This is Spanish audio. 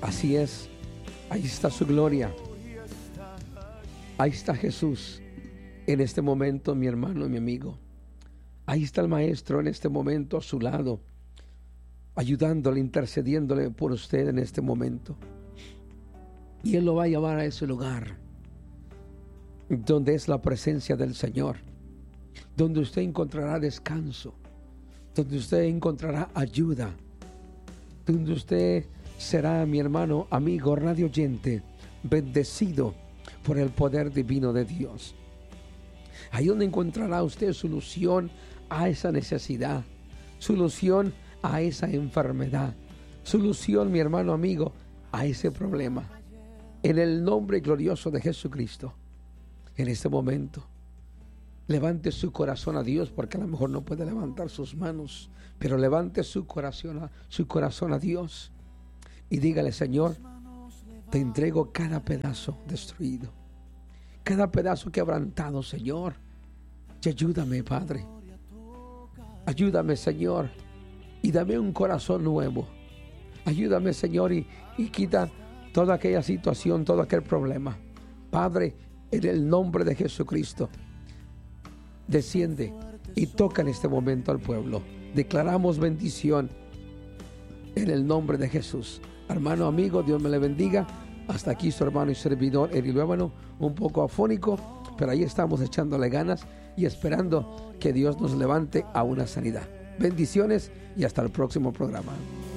Así es, ahí está su gloria, ahí está Jesús en este momento, mi hermano y mi amigo. Ahí está el Maestro en este momento a su lado, ayudándole, intercediéndole por usted en este momento. Y Él lo va a llevar a ese lugar donde es la presencia del Señor, donde usted encontrará descanso, donde usted encontrará ayuda, donde usted será, mi hermano, amigo, radio oyente, bendecido por el poder divino de Dios. Ahí donde encontrará usted solución a esa necesidad, solución a esa enfermedad, solución, mi hermano amigo, a ese problema. En el nombre glorioso de Jesucristo, en este momento, levante su corazón a Dios, porque a lo mejor no puede levantar sus manos, pero levante su corazón a Dios y dígale: Señor, te entrego cada pedazo destruido, cada pedazo quebrantado, Señor, y ayúdame, Padre. Ayúdame, Señor, y dame un corazón nuevo. Ayúdame, Señor, y quita toda aquella situación, todo aquel problema. Padre, en el nombre de Jesucristo, desciende y toca en este momento al pueblo. Declaramos bendición en el nombre de Jesús. Hermano, amigo, Dios me le bendiga. Hasta aquí su hermano y servidor Eri Luévano, un poco afónico, pero ahí estamos echándole ganas y esperando que Dios nos levante a una sanidad. Bendiciones y hasta el próximo programa.